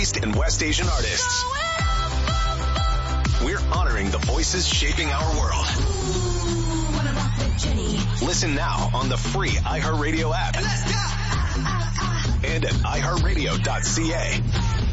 East and West Asian artists. We're honoring the voices shaping our world. Listen now on the free iHeartRadio app. And at iHeartRadio.ca.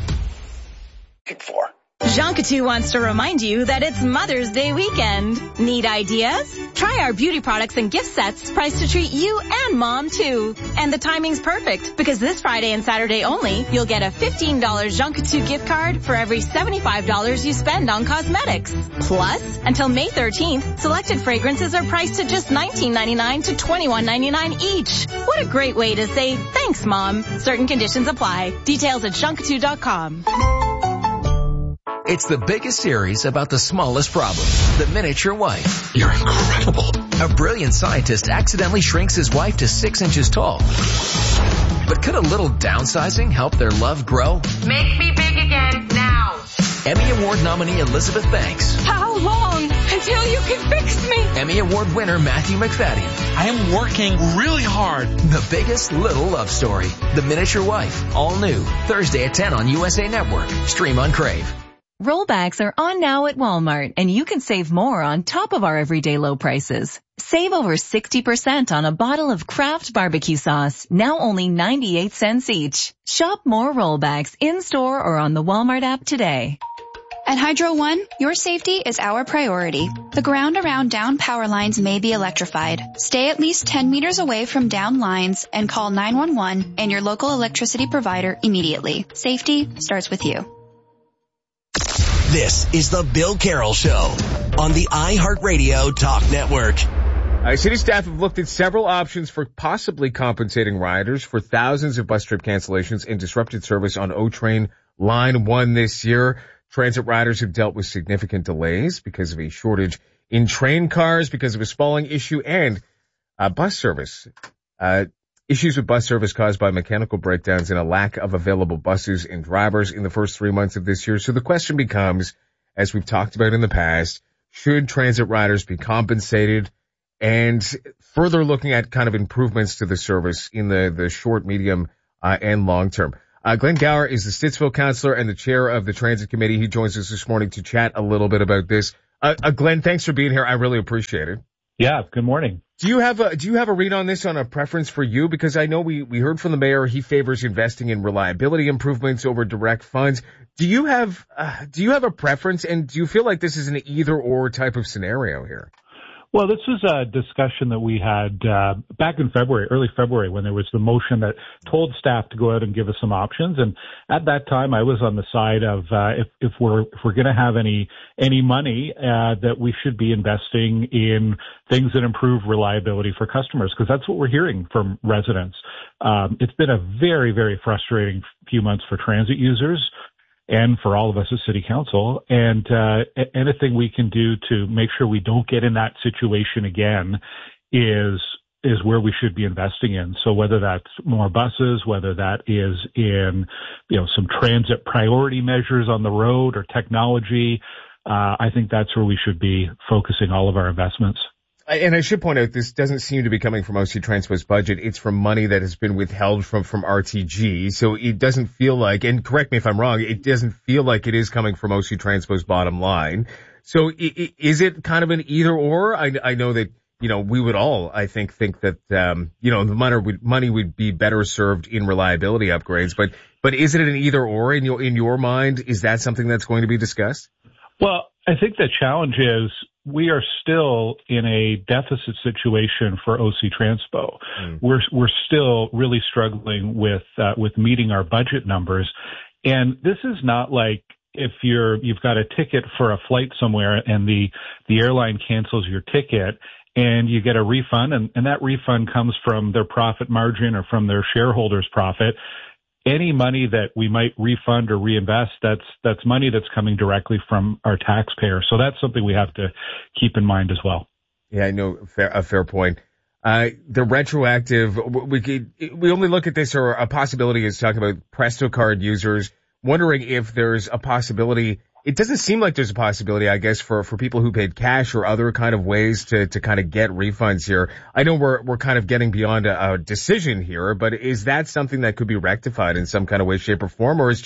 For. Jean Coutu wants to remind you that it's Mother's Day weekend. Need ideas? Try our beauty products and gift sets priced to treat you and Mom too. And the timing's perfect because this Friday and Saturday only, you'll get a $15 Jean Coutu gift card for every $75 you spend on cosmetics. Plus, until May 13th, selected fragrances are priced at just $19.99 to $21.99 each. What a great way to say thanks, Mom. Certain conditions apply. Details at JeanCoutu.com. It's the biggest series about the smallest problem, the miniature wife. You're incredible. A brilliant scientist accidentally shrinks his wife to 6 inches tall. But could a little downsizing help their love grow? Make me big again now. Emmy Award nominee Elizabeth Banks. How long until you can fix me? Emmy Award winner Matthew McFadden. I am working really hard. The biggest little love story, The Miniature Wife. All new, Thursday at 10 on USA Network. Stream on Crave. Rollbacks are on now at Walmart, and you can save more on top of our everyday low prices. Save over 60% on a bottle of Kraft barbecue sauce, now only 98 cents each. Shop more Rollbacks in-store or on the Walmart app today. At Hydro One, your safety is our priority. The ground around down power lines may be electrified. Stay at least 10 meters away from down lines and call 911 and your local electricity provider immediately. Safety starts with you. This is the Bill Carroll Show on the iHeartRadio Talk Network. City staff have looked at several options for possibly compensating riders for thousands of bus trip cancellations and disrupted service on O-Train Line 1 this year. Transit riders have dealt with significant delays because of a shortage in train cars, because of a spalling issue, and bus service. Issues with bus service caused by mechanical breakdowns and a lack of available buses and drivers in the first 3 months of this year. So the question becomes, as we've talked about in the past, should transit riders be compensated? And further looking at kind of improvements to the service in the short, medium, and long term. Glenn Gower is the Stittsville councilor and the chair of the transit committee. He joins us this morning to chat a little bit about this. Glenn, thanks for being here. I really appreciate it. Yeah, good morning. Do you have a read on this, on a preference for you? Because I know we heard from the mayor, he favors investing in reliability improvements over direct funds. Do you have a preference, and do you feel like this is an either or type of scenario here? Well, this was a discussion that we had back in February, early February, when there was the motion that told staff to go out and give us some options. And at that time, I was on the side of if we're going to have any money, that we should be investing in things that improve reliability for customers, because that's what we're hearing from residents. It's been a very, very frustrating few months for transit users and for all of us as city council, and anything we can do to make sure we don't get in that situation again is where we should be investing in. So whether that's more buses, whether that is in, some transit priority measures on the road or technology, I think that's where we should be focusing all of our investments. And I should point out, this doesn't seem to be coming from OC Transpo's budget. It's from money that has been withheld from RTG. So it doesn't feel like, and correct me if I'm wrong, it doesn't feel like it is coming from OC Transpo's bottom line. So is it kind of an either or? I know that, we would all, I think that, the money would be better served in reliability upgrades. But is it an either or in your mind? Is that something that's going to be discussed? Well, I think the challenge is we are still in a deficit situation for OC Transpo. We're still really struggling with meeting our budget numbers. And this is not like if you've got a ticket for a flight somewhere and the airline cancels your ticket and you get a refund, and that refund comes from their profit margin or from their shareholders' profit. Any money that we might refund or reinvest, that's money that's coming directly from our taxpayer. So that's something we have to keep in mind as well. Yeah, I know, a fair point. The retroactive, we only look at this, or a possibility is talking about Presto card users, wondering if there's a possibility. It doesn't seem like there's a possibility, I guess, for people who paid cash or other kind of ways to kind of get refunds here. I know we're kind of getting beyond a decision here, but is that something that could be rectified in some kind of way, shape, or form, or is just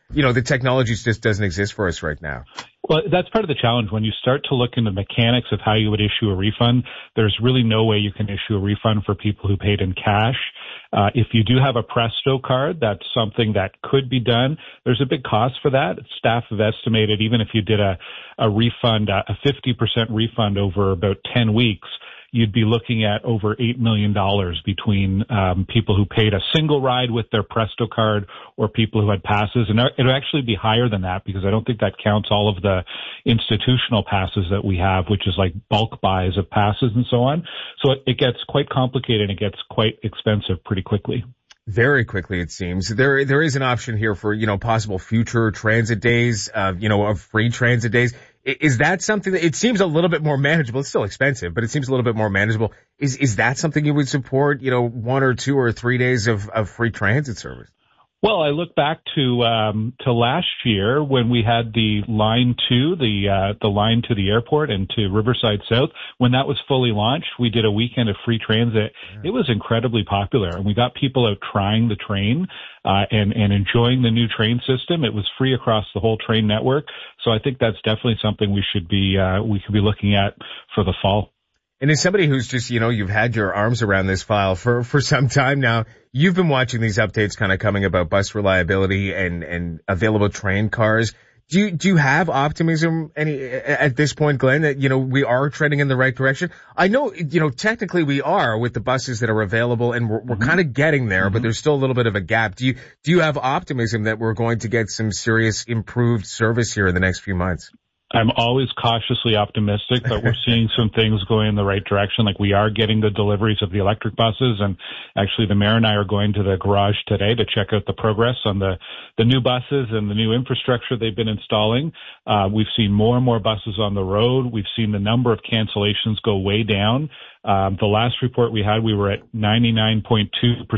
the technology just doesn't exist for us right now. Well, that's part of the challenge. When you start to look into the mechanics of how you would issue a refund, there's really no way you can issue a refund for people who paid in cash. If you do have a Presto card, that's something that could be done. There's a big cost for that. Staff have estimated even if you did a refund, a 50% refund over about 10 weeks, you'd be looking at over $8 million between people who paid a single ride with their Presto card or people who had passes. And it would actually be higher than that because I don't think that counts all of the institutional passes that we have, which is like bulk buys of passes and so on. So it gets quite complicated and it gets quite expensive pretty quickly. Very quickly, it seems. There is an option here for, possible future transit days, of free transit days. Is that something that it seems a little bit more manageable? It's still expensive, but it seems a little bit more manageable. Is that something you would support, 1 or 2 or 3 days of free transit service? Well, I look back to last year when we had the line 2, the line to the airport and to Riverside South. When that was fully launched, we did a weekend of free transit. It was incredibly popular, and we got people out trying the train and enjoying the new train system. It was free across the whole train network, so I think that's definitely something we could be looking at for the fall. And as somebody who's just, you've had your arms around this file for some time now, you've been watching these updates kind of coming about bus reliability and available train cars. Do you have optimism at this point, Glenn, that, we are trending in the right direction? I know, technically we are with the buses that are available and we're kind of getting there, but there's still a little bit of a gap. Do you have optimism that we're going to get some serious improved service here in the next few months? I'm always cautiously optimistic, but we're seeing some things going in the right direction. Like we are getting the deliveries of the electric buses, and actually the mayor and I are going to the garage today to check out the progress on the new buses and the new infrastructure they've been installing. We've seen more and more buses on the road. We've seen the number of cancellations go way down. The last report we had, we were at 99.2%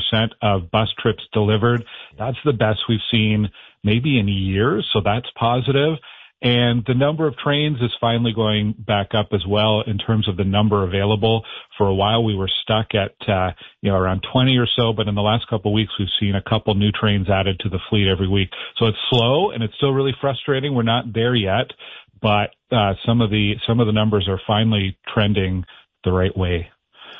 of bus trips delivered. That's the best we've seen maybe in years, so that's positive. And the number of trains is finally going back up as well in terms of the number available. For a while, we were stuck at, around 20 or so, but in the last couple of weeks, we've seen a couple new trains added to the fleet every week. So it's slow and it's still really frustrating. We're not there yet, but, some of the numbers are finally trending the right way.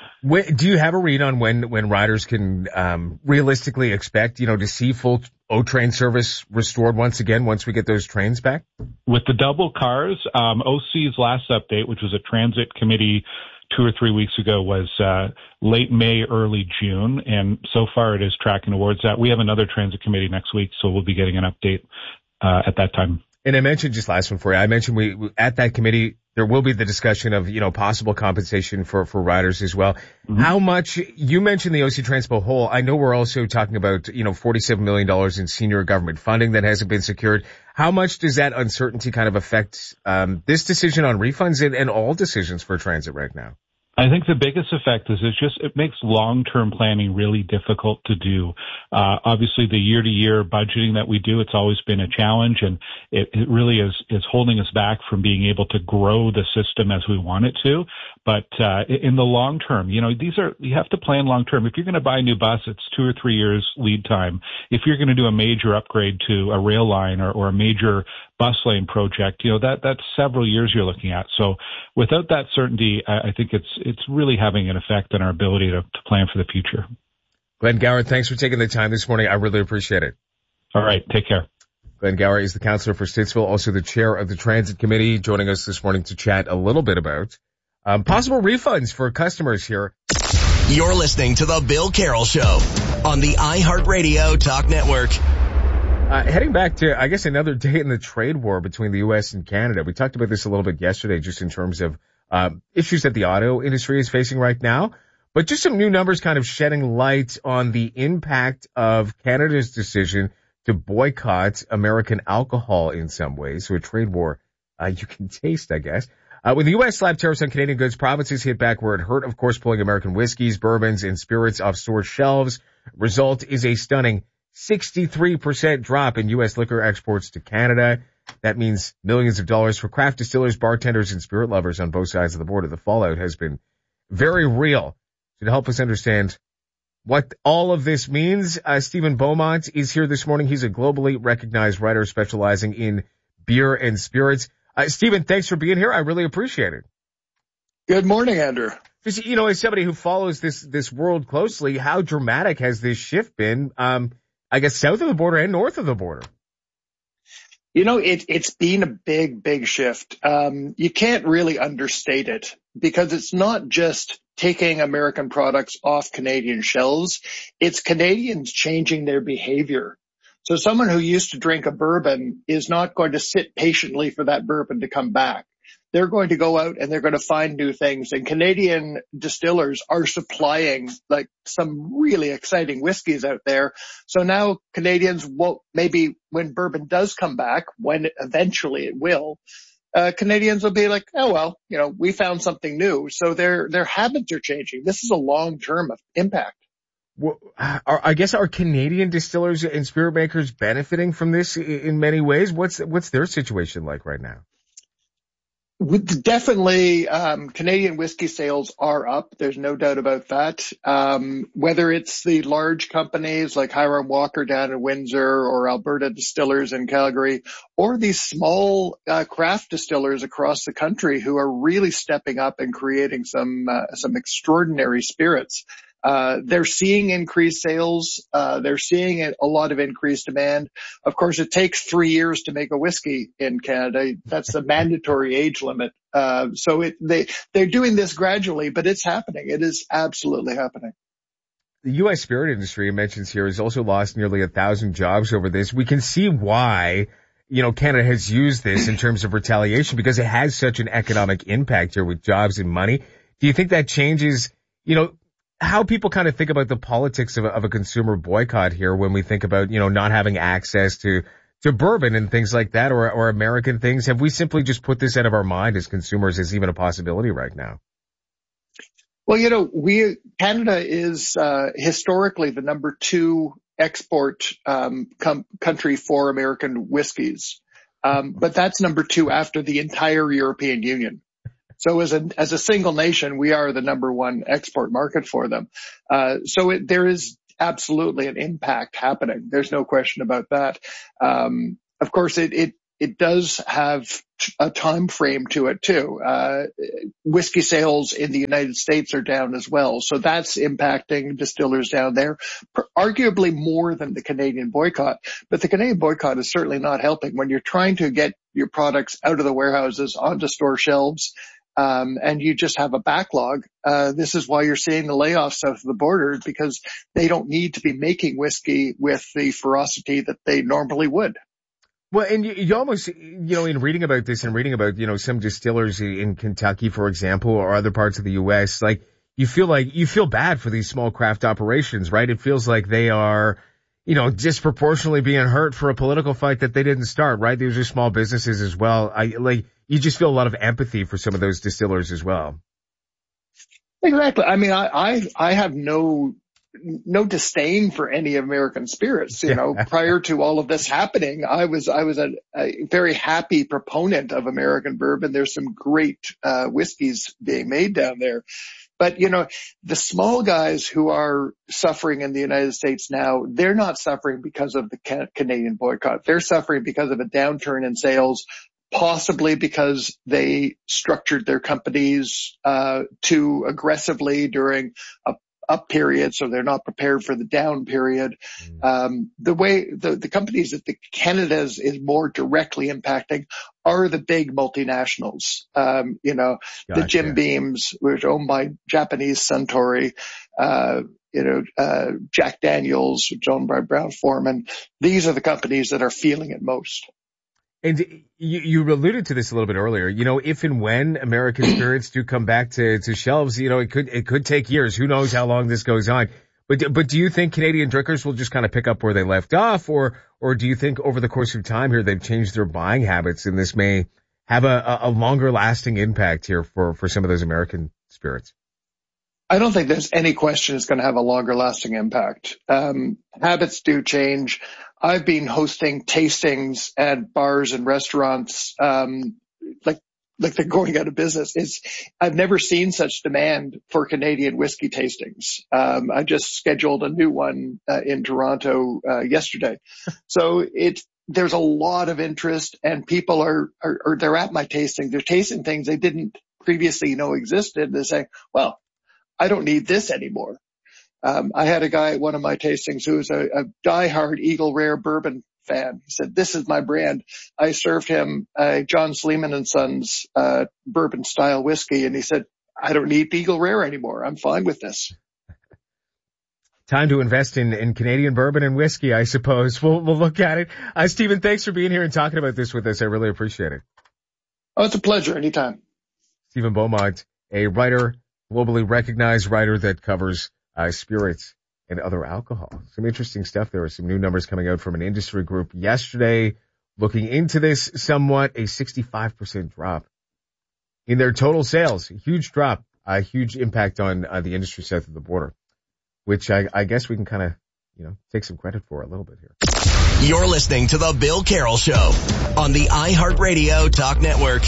Do you have a read on when riders can realistically expect, to see full O-Train service restored once again once we get those trains back? With the double cars, OC's last update, which was a transit committee 2 or 3 weeks ago, was late May, early June, and so far it is tracking towards that. We have another transit committee next week, so we'll be getting an update at that time. And I mentioned, just last one for you, I mentioned we at that committee, there will be the discussion of, possible compensation for riders as well. Mm-hmm. How much, you mentioned the OC Transpo whole. I know we're also talking about, $47 million in senior government funding that hasn't been secured. How much does that uncertainty kind of affect, this decision on refunds and all decisions for transit right now? I think the biggest effect is it makes long-term planning really difficult to do. Obviously the year-to-year budgeting that we do, it's always been a challenge, and it really is holding us back from being able to grow the system as we want it to. But, in the long term, you have to plan long term. If you're going to buy a new bus, it's 2 or 3 years lead time. If you're going to do a major upgrade to a rail line or a major bus lane project, that's several years you're looking at. So without that certainty, I think it's really having an effect on our ability to plan for the future. Glenn Gower, thanks for taking the time this morning. I really appreciate it. All right. Take care. Glenn Gower is the councillor for Stittsville, also the chair of the Transit Committee, joining us this morning to chat a little bit about possible refunds for customers here. You're listening to The Bill Carroll Show on the iHeartRadio Talk Network. Heading back to, I guess, another day in the trade war between the U.S. and Canada. We talked about this a little bit yesterday, just in terms of issues that the auto industry is facing right now. But just some new numbers kind of shedding light on the impact of Canada's decision to boycott American alcohol in some ways. So a trade war you can taste, I guess. When the U.S. slapped tariffs on Canadian goods, provinces hit back where it hurt, of course, pulling American whiskeys, bourbons, and spirits off store shelves. Result is a stunning 63% drop in U.S. liquor exports to Canada. That means millions of dollars for craft distillers, bartenders, and spirit lovers on both sides of the border. The fallout has been very real. So to help us understand what all of this means. Stephen Beaumont is here this morning. He's a globally recognized writer specializing in beer and spirits. Stephen, thanks for being here. I really appreciate it. Good morning, Andrew. Just, as somebody who follows this world closely, how dramatic has this shift been, I guess, south of the border and north of the border? It's been a big shift. You can't really understate it because it's not just taking American products off Canadian shelves. It's Canadians changing their behavior. So someone who used to drink a bourbon is not going to sit patiently for that bourbon to come back. They're going to go out and they're going to find new things. And Canadian distillers are supplying like some really exciting whiskeys out there. So now Canadians won't, maybe when bourbon does come back, when eventually it will, Canadians will be like, oh, well, we found something new. So their habits are changing. This is a long-term impact. Well, I guess are Canadian distillers and spirit makers benefiting from this in many ways? What's their situation like right now? Definitely, Canadian whiskey sales are up. There's no doubt about that. Whether it's the large companies like Hiram Walker down in Windsor or Alberta Distillers in Calgary, or these small craft distillers across the country who are really stepping up and creating some extraordinary spirits. They're seeing increased sales. They're seeing a lot of increased demand. Of course, it takes 3 years to make a whiskey in Canada. That's the mandatory age limit. So they're doing this gradually, but it's happening. It is absolutely happening. The U.S. spirit industry, it mentions here, has also lost nearly 1,000 jobs over this. We can see why, Canada has used this in terms of retaliation because it has such an economic impact here with jobs and money. Do you think that changes, how people kind of think about the politics of a consumer boycott here when we think about, not having access to bourbon and things like that or American things? Have we simply just put this out of our mind as consumers as even a possibility right now? Well, Canada is historically the number 2 export country for American whiskeys. But that's number 2 after the entire European Union. So as a single nation, we are the number 1 export market for them. So there is absolutely an impact happening. There's no question about that. Of course, it does have a time frame to it too. Whiskey sales in the United States are down as well. So that's impacting distillers down there, arguably more than the Canadian boycott. But the Canadian boycott is certainly not helping when you're trying to get your products out of the warehouses onto store shelves. And you just have a backlog. This is why you're seeing the layoffs south of the border because they don't need to be making whiskey with the ferocity that they normally would. Well, and you almost, in reading about this and reading about, some distillers in Kentucky, for example, or other parts of the U.S., you feel bad for these small craft operations, right? It feels like they are, disproportionately being hurt for a political fight that they didn't start, right? These are small businesses as well. You just feel a lot of empathy for some of those distillers as well. Exactly. I mean, I have no disdain for any American spirits. Prior to all of this happening, I was a very happy proponent of American bourbon. There's some great whiskeys being made down there. But, the small guys who are suffering in the United States now, they're not suffering because of the Canadian boycott. They're suffering because of a downturn in sales, possibly because they structured their companies too aggressively during a up period, so they're not prepared for the down period. The way the companies that the Canada's is more directly impacting are the big multinationals. Gotcha. The Jim Beams, which are owned by Japanese Suntory, Jack Daniels, which is owned by Brown-Forman. These are the companies that are feeling it most. And you alluded to this a little bit earlier. If and when American spirits do come back to shelves, it could take years. Who knows how long this goes on? But do you think Canadian drinkers will just kind of pick up where they left off, or do you think over the course of time here they've changed their buying habits and this may have a longer lasting impact here for some of those American spirits? I don't think there's any question it's going to have a longer lasting impact. Habits do change. I've been hosting tastings at bars and restaurants, like like they're going out of business. I've never seen such demand for Canadian whiskey tastings. I just scheduled a new one in Toronto yesterday. So there's a lot of interest, and people they're at my tasting. They're tasting things they didn't previously know existed. They're saying, well, I don't need this anymore. I had a guy at one of my tastings who was a diehard Eagle Rare bourbon fan. He said, this is my brand. I served him John Sleeman and Sons bourbon style whiskey, and he said, I don't need Eagle Rare anymore. I'm fine with this. Time to invest in Canadian bourbon and whiskey, I suppose. We'll look at it. Stephen, thanks for being here and talking about this with us. I really appreciate it. Oh, it's a pleasure. Anytime. Stephen Beaumont, a writer, globally recognized writer that covers spirits and other alcohol. Some interesting stuff. There are some new numbers coming out from an industry group yesterday looking into this somewhat, a 65% drop in their total sales. A huge drop, a huge impact on the industry south of the border, which I guess we can kind of, take some credit for a little bit here. You're listening to The Bill Carroll Show on the iHeartRadio Talk Network.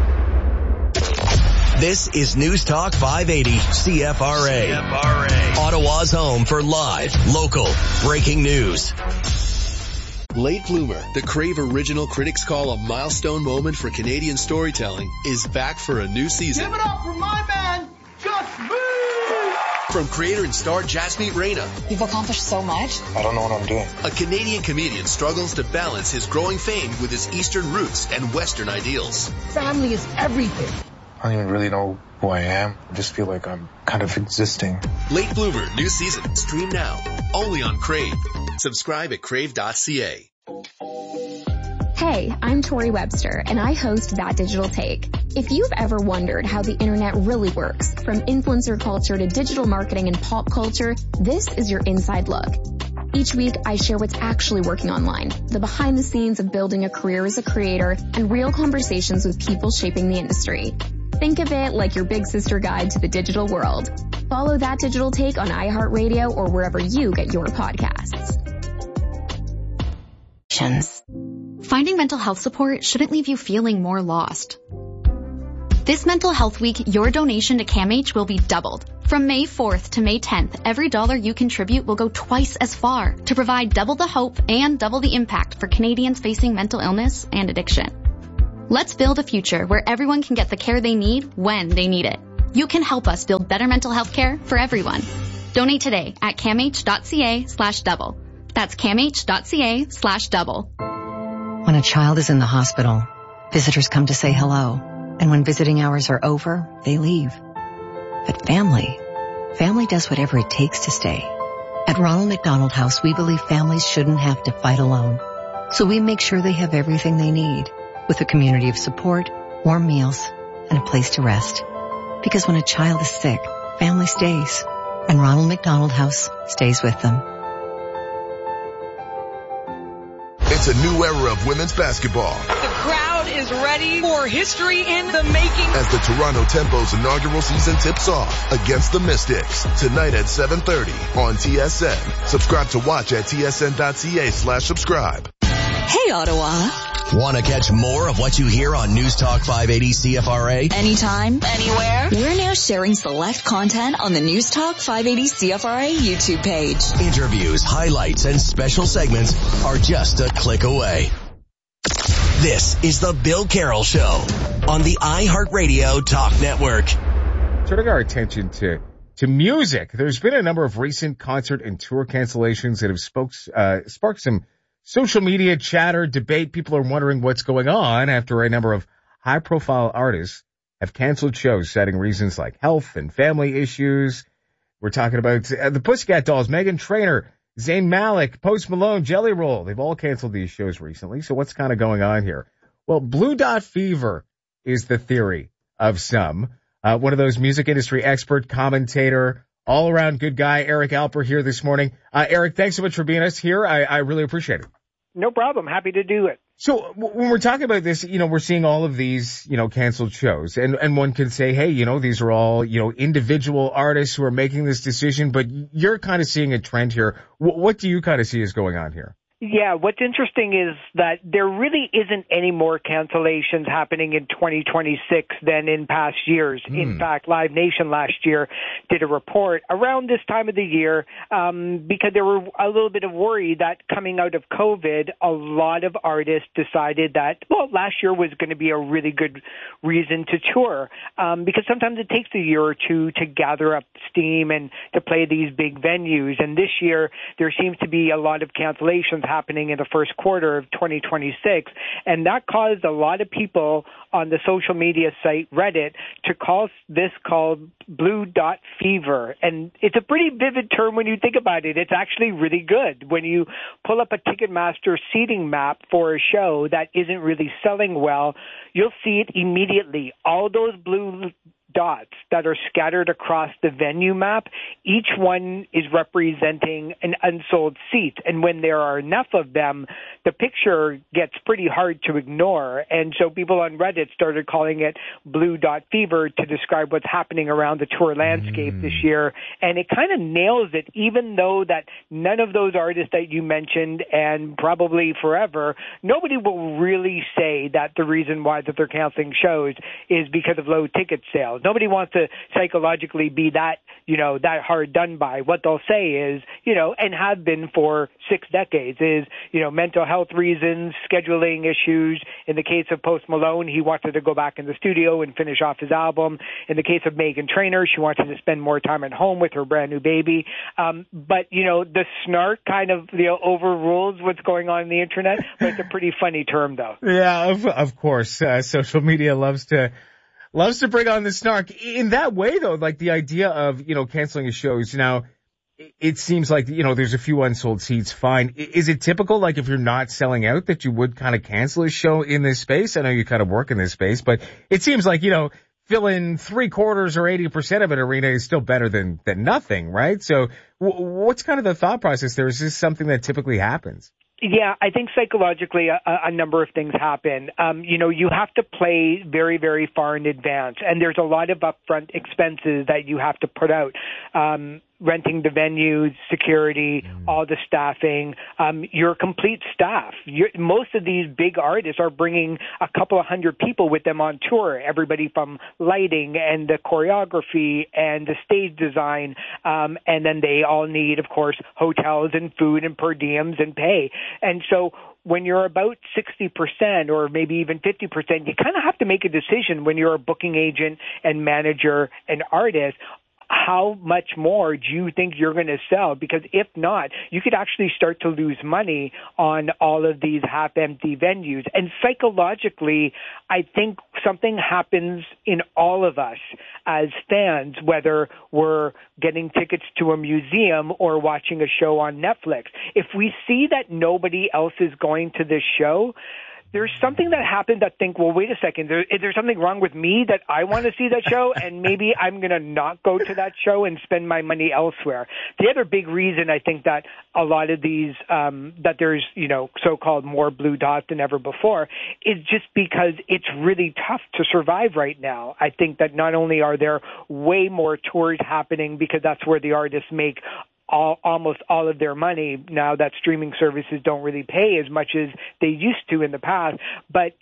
This is News Talk 580 CFRA. Ottawa's home for live, local, breaking news. Late Bloomer, the Crave original critics call a milestone moment for Canadian storytelling, is back for a new season. Give it up for my man, Just Me! From creator and star Jasmeet Reina. You've accomplished so much. I don't know what I'm doing. A Canadian comedian struggles to balance his growing fame with his Eastern roots and Western ideals. Family is everything. I don't even really know who I am. I just feel like I'm kind of existing. Late Bloomer, new season. Stream now. Only on Crave. Subscribe at crave.ca. Hey, I'm Tori Webster, and I host That Digital Take. If you've ever wondered how the internet really works, from influencer culture to digital marketing and pop culture, this is your inside look. Each week, I share what's actually working online, the behind the scenes of building a career as a creator, and real conversations with people shaping the industry. Think of it like your big sister guide to the digital world. Follow That Digital Take on iHeartRadio or wherever you get your podcasts. Finding mental health support shouldn't leave you feeling more lost. This Mental Health Week, your donation to CAMH will be doubled. From May 4th to May 10th, every dollar you contribute will go twice as far to provide double the hope and double the impact for Canadians facing mental illness and addiction. Let's build a future where everyone can get the care they need when they need it. You can help us build better mental health care for everyone. Donate today at camh.ca/double. That's camh.ca/double. When a child is in the hospital, visitors come to say hello. And when visiting hours are over, they leave. But family does whatever it takes to stay. At Ronald McDonald House, we believe families shouldn't have to fight alone. So we make sure they have everything they need, with a community of support, warm meals, and a place to rest. Because when a child is sick, family stays. And Ronald McDonald House stays with them. It's a new era of women's basketball. The crowd is ready for history in the making. As the Toronto Tempo's inaugural season tips off against the Mystics tonight at 7:30 on TSN. Subscribe to watch at tsn.ca/subscribe. Hey, Ottawa. Want to catch more of what you hear on News Talk 580 CFRA? Anytime, anywhere. We're now sharing select content on the News Talk 580 CFRA YouTube page. Interviews, highlights, and special segments are just a click away. This is The Bill Carroll Show on the iHeartRadio Talk Network. Turning our attention to music, there's been a number of recent concert and tour cancellations that have sparked some social media chatter, debate. People are wondering what's going on after a number of high-profile artists have canceled shows, citing reasons like health and family issues. We're talking about the Pussycat Dolls, Meghan Trainor, Zayn Malik, Post Malone, Jelly Roll. They've all canceled these shows recently. So what's kind of going on here? Well, Blue Dot Fever is the theory of some. One of those music industry expert, commentator, all-around good guy, Eric Alper here this morning. Eric, thanks so much for being us here. I really appreciate it. No problem. Happy to do it. So when we're talking about this, we're seeing all of these, canceled shows, and one could say, hey, these are all, individual artists who are making this decision, but you're kind of seeing a trend here. What do you kind of see is going on here? Yeah, what's interesting is that there really isn't any more cancellations happening in 2026 than in past years. In fact, Live Nation last year did a report around this time of the year because there were a little bit of worry that coming out of COVID, a lot of artists decided that, well, last year was going to be a really good reason to tour because sometimes it takes a year or two to gather up steam and to play these big venues. And this year, there seems to be a lot of cancellations happening in the first quarter of 2026, and that caused a lot of people on the social media site Reddit to call this called Blue Dot Fever. And it's a pretty vivid term when you think about it. It's actually really good. When you pull up a Ticketmaster seating map for a show that isn't really selling well, you'll see it immediately. All those blue dots that are scattered across the venue map, each one is representing an unsold seat. And when there are enough of them, the picture gets pretty hard to ignore. And so people on Reddit started calling it Blue Dot Fever to describe what's happening around the tour landscape this year. And it kind of nails it, even though that none of those artists that you mentioned, and probably forever, nobody will really say that the reason why that they're canceling shows is because of low ticket sales. Nobody wants to psychologically be that, that hard done by. What they'll say is, and have been for 6 decades is, mental health reasons, scheduling issues. In the case of Post Malone, he wanted to go back in the studio and finish off his album. In the case of Meghan Trainor, she wanted to spend more time at home with her brand new baby. But, the snark kind of, overrules what's going on in the internet. But it's a pretty funny term, though. Yeah, of course. Social media loves to bring on the snark. In that way, though, like the idea of, canceling a show is now, it seems like, there's a few unsold seats, fine. Is it typical, like if you're not selling out, that you would kind of cancel a show in this space? I know you kind of work in this space, but it seems like, filling 3/4 or 80% of an arena is still better than nothing, right? So what's kind of the thought process there? Is this something that typically happens? Yeah, I think psychologically a number of things happen. You have to play very, very far in advance, and there's a lot of upfront expenses that you have to put out. Renting the venues, security, all the staffing, your complete staff. Most of these big artists are bringing a couple of hundred people with them on tour, everybody from lighting and the choreography and the stage design, and then they all need, of course, hotels and food and per diems and pay. And so when you're about 60% or maybe even 50%, you kind of have to make a decision when you're a booking agent and manager and artist. How much more do you think you're going to sell? Because if not, you could actually start to lose money on all of these half-empty venues. And psychologically, I think something happens in all of us as fans, whether we're getting tickets to a museum or watching a show on Netflix. If we see that nobody else is going to this show, there's something that happened that think, well, wait a second, is there something wrong with me that I want to see that show and maybe I'm going to not go to that show and spend my money elsewhere? The other big reason I think that a lot of these, that there's, so-called more blue dots than ever before is just because it's really tough to survive right now. I think that not only are there way more tours happening because that's where the artists make almost all of their money now that streaming services don't really pay as much as they used to in the past. But,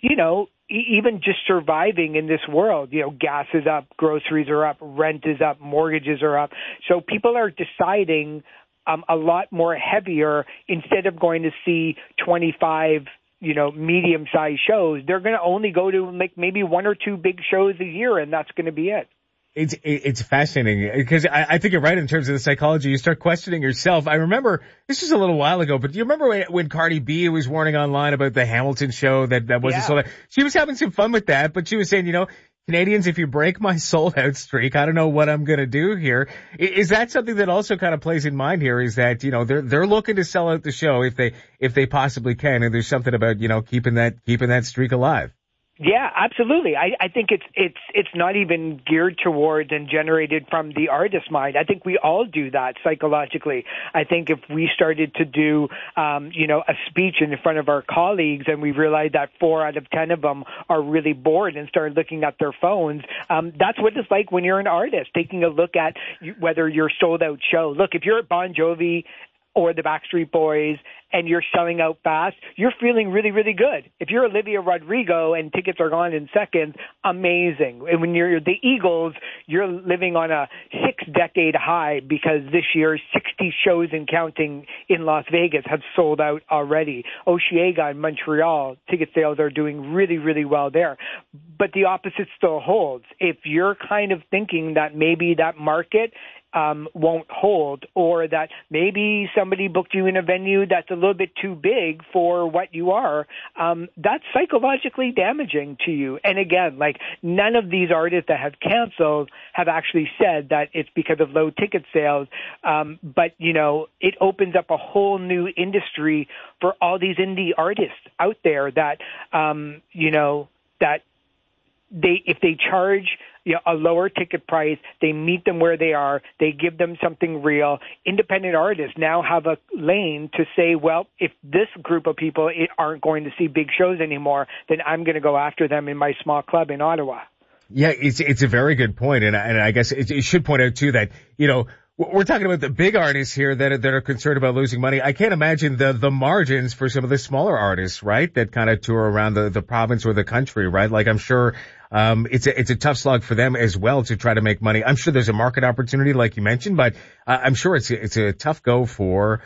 even just surviving in this world, gas is up, groceries are up, rent is up, mortgages are up. So people are deciding a lot more heavier instead of going to see 25 medium-sized shows. They're going to only go to like maybe 1 or 2 big shows a year, and that's going to be it. It's fascinating because I think you're right in terms of the psychology. You start questioning yourself. I remember, this was a little while ago, but do you remember when Cardi B was warning online about the Hamilton show that wasn't sold out? She was having some fun with that, but she was saying, Canadians, if you break my sold out streak, I don't know what I'm going to do here. Is that something that also kind of plays in mind here, is that, they're looking to sell out the show if they possibly can, and there's something about, keeping that streak alive. Yeah, absolutely. I think it's not even geared towards and generated from the artist's mind. I think we all do that psychologically. I think if we started to do, a speech in front of our colleagues and we realized that 4 out of 10 of them are really bored and start looking at their phones, that's what it's like when you're an artist, taking a look at whether your sold out show. Look, if you're at Bon Jovi or the Backstreet Boys, and you're selling out fast, you're feeling really, really good. If you're Olivia Rodrigo and tickets are gone in seconds, amazing. And when you're the Eagles, you're living on a 6-decade high because this year 60 shows and counting in Las Vegas have sold out already. Osheaga in Montreal, ticket sales are doing really, really well there. But the opposite still holds. If you're kind of thinking that maybe that market won't hold, or that maybe somebody booked you in a venue that's a little bit too big for what you are, that's psychologically damaging to you. And again, like, none of these artists that have canceled have actually said that it's because of low ticket sales. But, you know, it opens up a whole new industry for all these indie artists out there that, you know, that if they charge a lower ticket price, they meet them where they are, they give them something real. Independent artists now have a lane to say, well, if this group of people aren't going to see big shows anymore, then I'm going to go after them in my small club in Ottawa. Yeah, it's a very good point. And I guess it should point out too that, you know, we're talking about the big artists here that are concerned about losing money. I can't imagine the margins for some of the smaller artists, right? That kind of tour around the province or the country, right? Like, I'm sure, it's a tough slog for them as well to try to make money. I'm sure there's a market opportunity like you mentioned, but I'm sure it's a tough go for,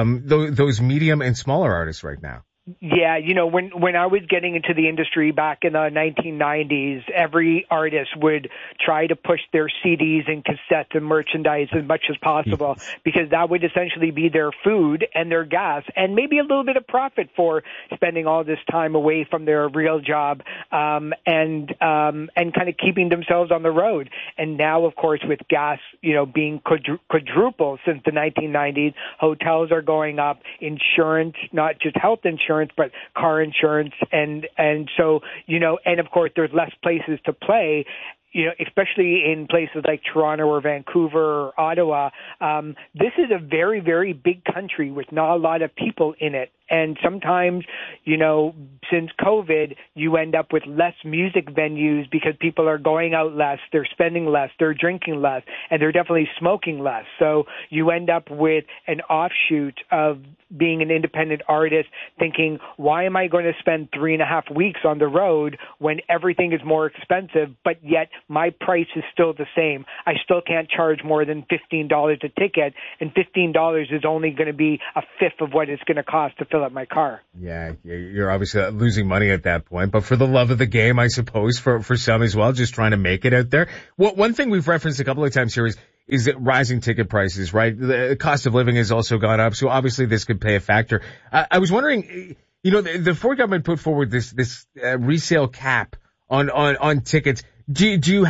those medium and smaller artists right now. Yeah, you know, when I was getting into the industry back in the 1990s, every artist would try to push their CDs and cassettes and merchandise as much as possible, because that would essentially be their food and their gas and maybe a little bit of profit for spending all this time away from their real job, and kind of keeping themselves on the road. And now, of course, with gas, you know, being quadruple since the 1990s, hotels are going up, insurance, not just health insurance, but car insurance, and so, you know, and of course there's less places to play, you know, especially in places like Toronto or Vancouver or Ottawa. This is a very, very big country with not a lot of people in it. And sometimes, you know, since COVID, you end up with less music venues because people are going out less, they're spending less, they're drinking less, and they're definitely smoking less. So you end up with an offshoot of being an independent artist thinking, why am I going to spend 3.5 weeks on the road when everything is more expensive, but yet my price is still the same? I still can't charge more than $15 a ticket, and $15 is only going to be a fifth of what it's going to cost to fill up my car. Yeah, you're obviously losing money at that point, but for the love of the game, I suppose, for some as well, just trying to make it out there. One thing we've referenced a couple of times here is that rising ticket prices, right? The cost of living has also gone up, so obviously this could play a factor. I was wondering, you know, the Ford government put forward this resale cap on tickets. Do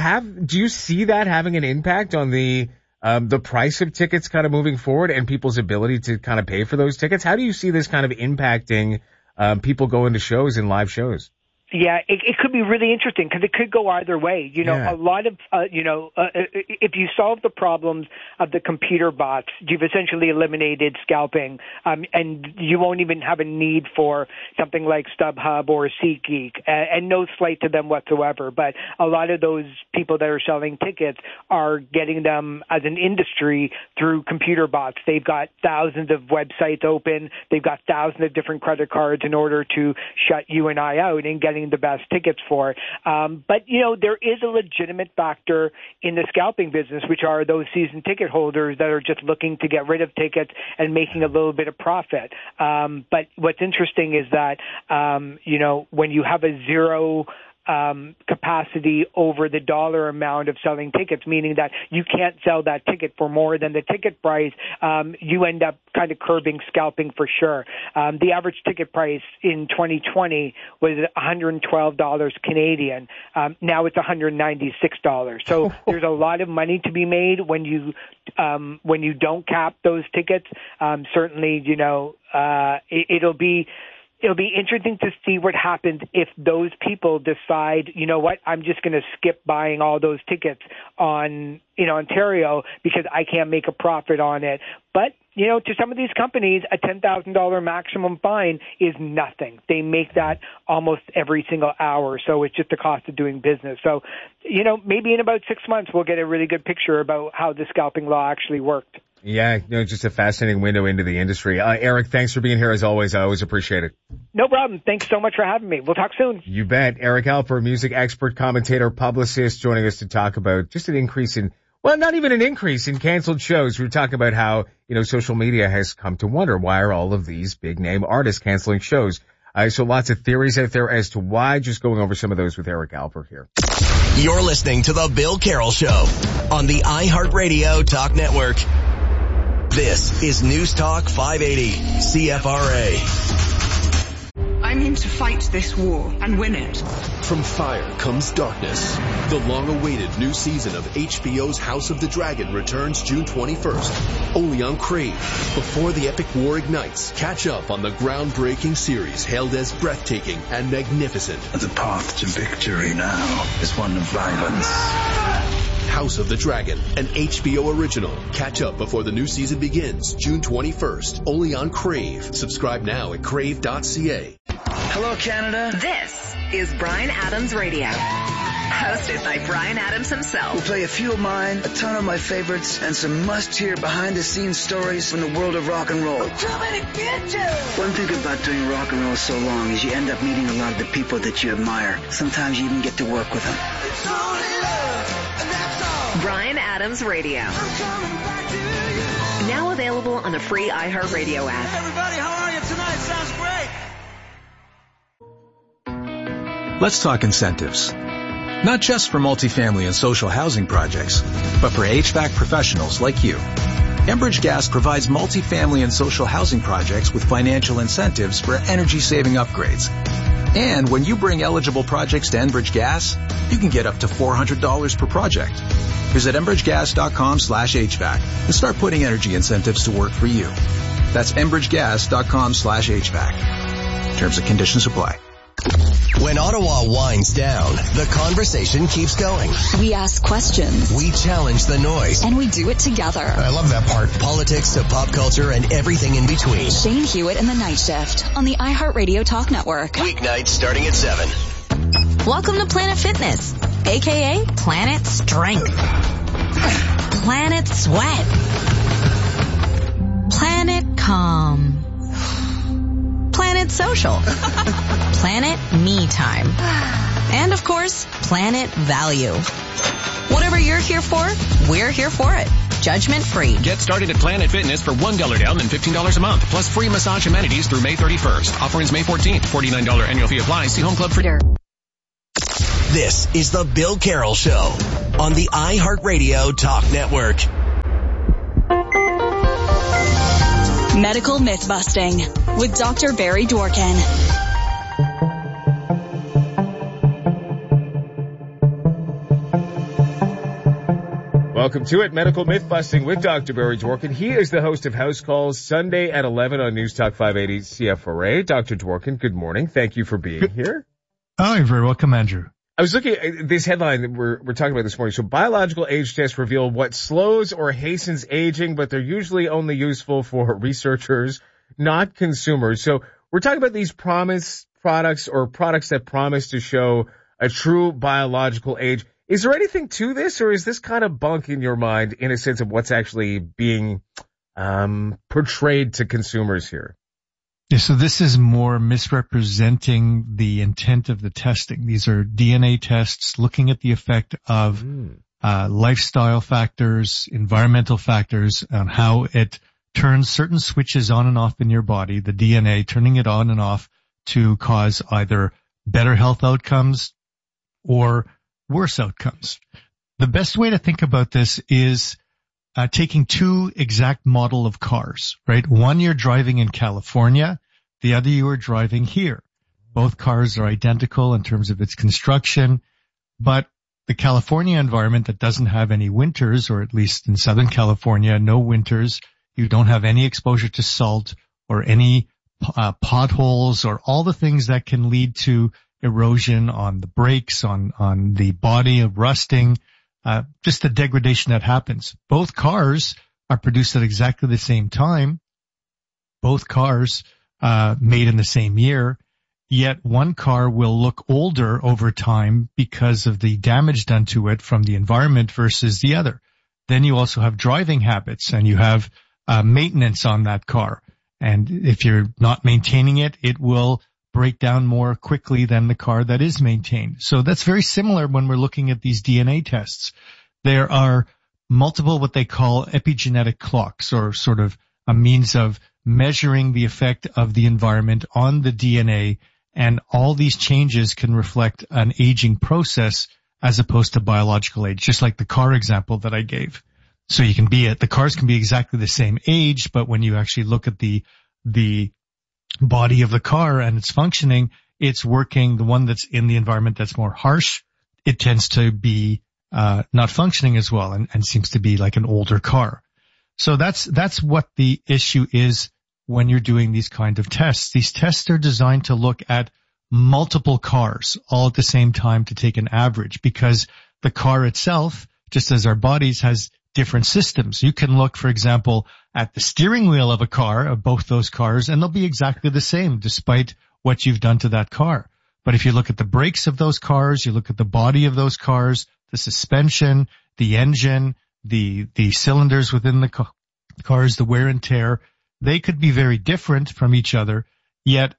you see that having an impact on the price of tickets kind of moving forward and people's ability to kind of pay for those tickets? How do you see this kind of impacting people going to shows and live shows? Yeah, it could be really interesting because it could go either way. You know, a lot of, if you solve the problems of the computer bots, you've essentially eliminated scalping, and you won't even have a need for something like StubHub or SeatGeek, and no slight to them whatsoever. But a lot of those people that are selling tickets are getting them as an industry through computer bots. They've got thousands of websites open. They've got thousands of different credit cards in order to shut you and I out and getting the best tickets for. But, you know, there is a legitimate factor in the scalping business, which are those season ticket holders that are just looking to get rid of tickets and making a little bit of profit. But what's interesting is that, you know, when you have a zero capacity over the dollar amount of selling tickets, meaning that you can't sell that ticket for more than the ticket price, you end up kind of curbing scalping for sure. The average ticket price in 2020 was $112 Canadian. Now it's $196. So there's a lot of money to be made when you don't cap those tickets. Certainly, you know, it'll be interesting to see what happens if those people decide, you know what, I'm just going to skip buying all those tickets in Ontario because I can't make a profit on it. But, you know, to some of these companies, a $10,000 maximum fine is nothing. They make that almost every single hour. So it's just the cost of doing business. So, you know, maybe in about 6 months, we'll get a really good picture about how the scalping law actually worked. Yeah, just a fascinating window into the industry. Eric, thanks for being here as always. I always appreciate it. No problem. Thanks so much for having me. We'll talk soon. You bet. Eric Alper, music expert, commentator, publicist, joining us to talk about just an increase in, well, not even an increase in canceled shows. We were talking about how, social media has come to wonder, why are all of these big name artists canceling shows? So lots of theories out there as to why, just going over some of those with Eric Alper here. You're listening to The Bill Carroll Show on the iHeartRadio Talk Network. This is News Talk 580 CFRA. I'm in to fight this war and win it. From fire comes darkness. The long-awaited new season of HBO's House of the Dragon returns June 21st, only on Crave. Before the epic war ignites, catch up on the groundbreaking series hailed as breathtaking and magnificent. The path to victory now is one of violence. House of the Dragon, an HBO original. Catch up before the new season begins, June 21st, only on Crave. Subscribe now at crave.ca. Hello, Canada. This is Bryan Adams Radio, hosted by Bryan Adams himself. We'll play a few of mine, a ton of my favorites, and some must-hear behind-the-scenes stories from the world of rock and roll. Too many bitches! One thing about doing rock and roll so long is you end up meeting a lot of the people that you admire. Sometimes you even get to work with them. It's only love, and that's all. Bryan Adams Radio. Now available on the free iHeartRadio app. Hey everybody, how are you tonight? Sounds great. Let's talk incentives. Not just for multifamily and social housing projects, but for HVAC professionals like you. Enbridge Gas provides multifamily and social housing projects with financial incentives for energy-saving upgrades. And when you bring eligible projects to Enbridge Gas, you can get up to $400 per project. Visit enbridgegas.com/HVAC and start putting energy incentives to work for you. That's enbridgegas.com/HVAC. Terms and conditions apply. When Ottawa winds down, the conversation keeps going. We ask questions. We challenge the noise. And we do it together. I love that part. Politics to pop culture and everything in between. Shane Hewitt and the Night Shift on the iHeartRadio Talk Network. Weeknights starting at 7. Welcome to Planet Fitness, a.k.a. Planet Strength, Planet Sweat, Planet Calm, Planet Social, Planet Me Time, and of course, Planet Value. Whatever you're here for, we're here for it. Judgment free. Get started at Planet Fitness for $1 down and $15 a month, plus free massage amenities through May 31st. Offer ends May 14th. $49 annual fee applies. See Home Club for... This is The Bill Carroll Show on the iHeartRadio Talk Network. Medical Myth Busting with Dr. Barry Dworkin. Welcome to it, Medical Myth Busting with Dr. Barry Dworkin. He is the host of House Calls Sunday at 11 on News Talk 580 CFRA. Dr. Dworkin, good morning. Thank you for being here. Oh, you're very welcome, Andrew. I was looking at this headline that we're talking about this morning. So biological age tests reveal what slows or hastens aging, but they're usually only useful for researchers, not consumers. So we're talking about these promise products or products that promise to show a true biological age. Is there anything to this, or is this kind of bunk in your mind in a sense of what's actually being portrayed to consumers here? Yeah, so this is more misrepresenting the intent of the testing. These are DNA tests looking at the effect of lifestyle factors, environmental factors, on how it turns certain switches on and off in your body, the DNA, turning it on and off to cause either better health outcomes or worse outcomes. The best way to think about this is taking two exact model of cars, right? One you're driving in California, the other you are driving here. Both cars are identical in terms of its construction, but the California environment that doesn't have any winters, or at least in Southern California, no winters, you don't have any exposure to salt or any potholes or all the things that can lead to erosion on the brakes, on the body, of rusting, just the degradation that happens. Both cars are produced at exactly the same time. Both cars made in the same year, yet one car will look older over time because of the damage done to it from the environment versus the other. then you also have driving habits, and you have maintenance on that car. And if you're not maintaining it, it will break down more quickly than the car that is maintained. So that's very similar when we're looking at these DNA tests. There are multiple what they call epigenetic clocks, or sort of a means of measuring the effect of the environment on the DNA, and all these changes can reflect an aging process as opposed to biological age, just like the car example that I gave. So you can be the cars can be exactly the same age, but when you actually look at the body of the car and its functioning, it's working. The one that's in the environment that's more harsh, it tends to be not functioning as well, and seems to be like an older car. So that's what the issue is when you're doing these kind of tests. These tests are designed to look at multiple cars all at the same time to take an average, because the car itself, just as our bodies, has different systems. You can look, for example, at the steering wheel of a car, of both those cars, and they'll be exactly the same despite what you've done to that car. But if you look at the brakes of those cars, you look at the body of those cars, the suspension, the engine, the cylinders within the cars, the wear and tear, they could be very different from each other, yet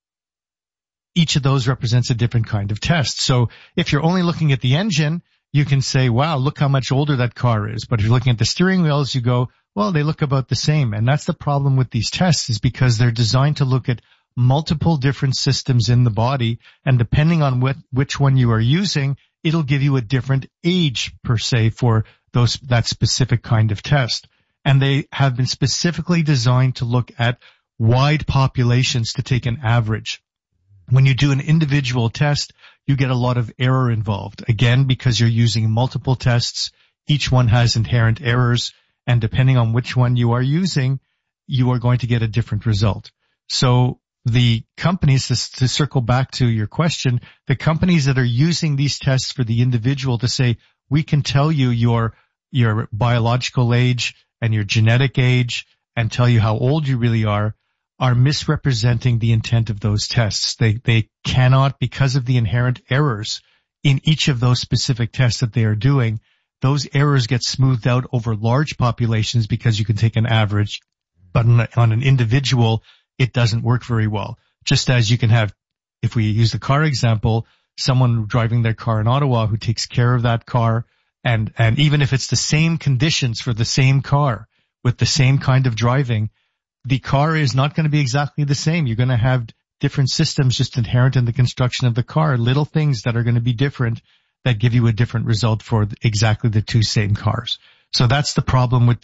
each of those represents a different kind of test. So if you're only looking at the engine, you can say, wow, look how much older that car is. But if you're looking at the steering wheels, you go, well, they look about the same. And that's the problem with these tests, is because they're designed to look at multiple different systems in the body. And depending on which one you are using, it'll give you a different age per se for that specific kind of test. And they have been specifically designed to look at wide populations to take an average. When you do an individual test, you get a lot of error involved. Again, because you're using multiple tests, each one has inherent errors, and depending on which one you are using, you are going to get a different result. So the companies, to circle back to your question, the companies that are using these tests for the individual to say, we can tell you your biological age and your genetic age and tell you how old you really are misrepresenting the intent of those tests. They cannot, because of the inherent errors in each of those specific tests that they are doing, those errors get smoothed out over large populations because you can take an average, but on an individual, it doesn't work very well. Just as you can have, if we use the car example, someone driving their car in Ottawa who takes care of that car, and even if it's the same conditions for the same car with the same kind of driving, the car is not going to be exactly the same. You're going to have different systems just inherent in the construction of the car, little things that are going to be different that give you a different result for exactly the two same cars. So that's the problem with